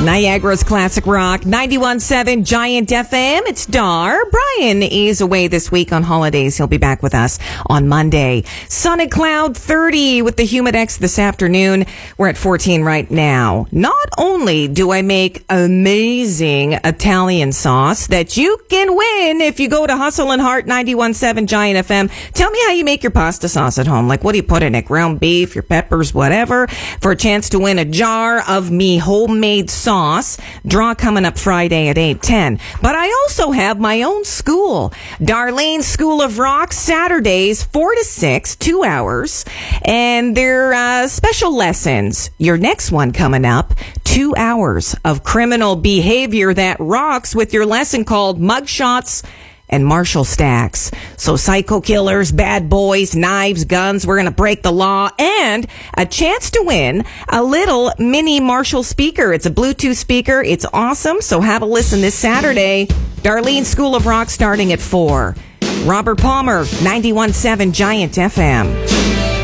Niagara's Classic Rock, 91.7 Giant FM. It's Dar. Brian is away this week on holidays. He'll be back with us on Monday. Sun and cloud 30 with the Humidex this afternoon. We're at 14 right now. Not only do I make amazing Italian sauce that you can win if you go to Hustle and Heart 91.7 Giant FM. Tell me how you make your pasta sauce at home. Like, what do you put in it? Ground beef, your peppers, whatever. For a chance to win a jar of me homemade sauce. Draw coming up Friday at 8:10. But I also have my own school, Darlene School of Rock, Saturdays 4 to 6, 2 hours, and they're special lessons. Your next one coming up, 2 hours of criminal behavior that rocks with your lesson called Mugshots and Marshall Stacks. So psycho killers, bad boys, knives, guns, we're going to break the law, and a chance to win a little mini Marshall speaker. It's a Bluetooth speaker. It's awesome. So have a listen this Saturday. Darlene School of Rock starting at 4. Robert Palmer, 91.7 Giant FM.